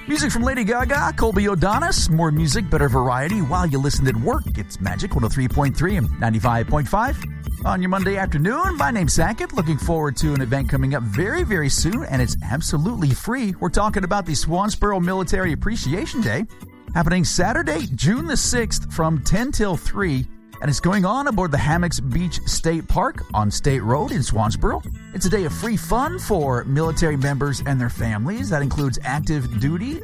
Music from Lady Gaga, Colby O'Donis. More music, better variety while you listen at work. It's Magic 103.3 and 95.5 on your Monday afternoon. My name's Sackett. Looking forward to an event coming up very, very soon, and it's absolutely free. We're talking about the Swansboro Military Appreciation Day, happening Saturday, June the 6th from 10 till 3. And it's going on aboard the Hammocks Beach State Park on State Road in Swansboro. It's a day of free fun for military members and their families. That includes active duty,